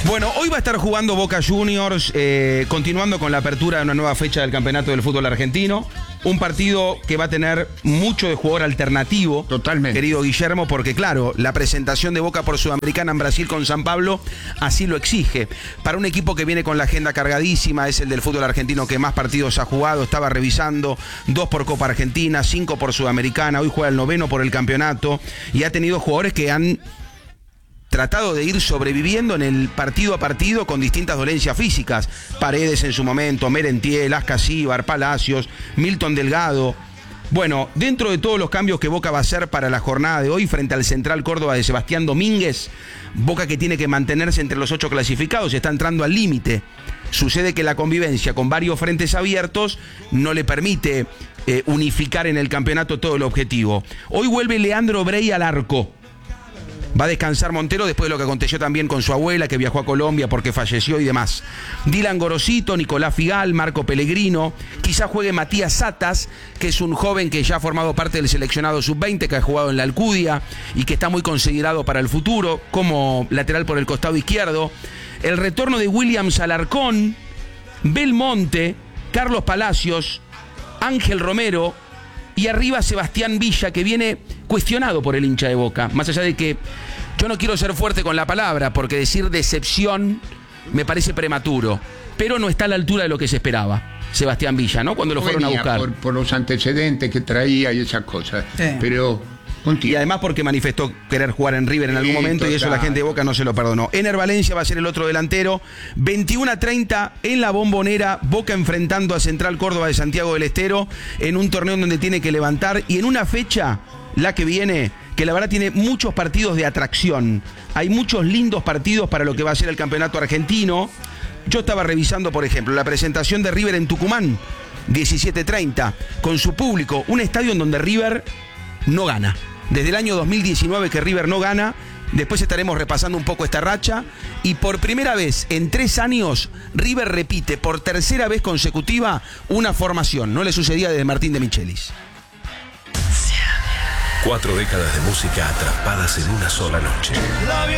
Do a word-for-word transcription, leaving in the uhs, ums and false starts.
Bueno, hoy va a estar jugando Boca Juniors, eh, continuando con la apertura de una nueva fecha del campeonato del fútbol argentino. Un partido que va a tener mucho de jugador alternativo. Totalmente. Querido Guillermo, porque claro, la presentación de Boca por Sudamericana en Brasil con San Pablo así lo exige. Para un equipo que viene con la agenda cargadísima, es el del fútbol argentino que más partidos ha jugado. Estaba revisando, dos por Copa Argentina, cinco por Sudamericana. Hoy juega el noveno por el campeonato. Y ha tenido jugadores que han tratado de ir sobreviviendo en el partido a partido con distintas dolencias físicas. Paredes en su momento, Merentiel, Ascasíbar, Palacios, Milton Delgado. Bueno, dentro de todos los cambios que Boca va a hacer para la jornada de hoy frente al Central Córdoba de Sebastián Domínguez, Boca que tiene que mantenerse entre los ocho clasificados, está entrando al límite. Sucede que la convivencia con varios frentes abiertos no le permite eh, unificar en el campeonato todo el objetivo. Hoy vuelve Leandro Brey al arco. Va a descansar Montero después de lo que aconteció también con su abuela, que viajó a Colombia porque falleció y demás. Dylan Gorosito, Nicolás Figal, Marco Pellegrino. Quizá juegue Matías Satas, que es un joven que ya ha formado parte del seleccionado sub veinte, que ha jugado en la Alcudia y que está muy considerado para el futuro como lateral por el costado izquierdo. El retorno de Williams Alarcón, Belmonte, Carlos Palacios, Ángel Romero y arriba Sebastián Villa, que viene cuestionado por el hincha de Boca. Más allá de que yo no quiero ser fuerte con la palabra, porque decir decepción me parece prematuro, pero no está a la altura de lo que se esperaba Sebastián Villa, ¿no? Cuando lo fueron a buscar. Por, por los antecedentes que traía y esas cosas. Sí. Pero Y además porque manifestó querer jugar en River en algún sí, momento total. Y eso la gente de Boca no se lo perdonó. Ener Valencia va a ser el otro delantero. veintiuno a treinta en la Bombonera, Boca enfrentando a Central Córdoba de Santiago del Estero en un torneo donde tiene que levantar y en una fecha, la que viene, que la verdad tiene muchos partidos de atracción. Hay muchos lindos partidos para lo que va a ser el campeonato argentino. Yo estaba revisando, por ejemplo, la presentación de River en Tucumán, diecisiete treinta, con su público, un estadio en donde River no gana. Desde el año dos mil diecinueve que River no gana. Después estaremos repasando un poco esta racha. Y por primera vez en tres años, River repite por tercera vez consecutiva una formación. No le sucedía desde Martín de Michelis. Cuatro décadas de música atrapadas en una sola noche.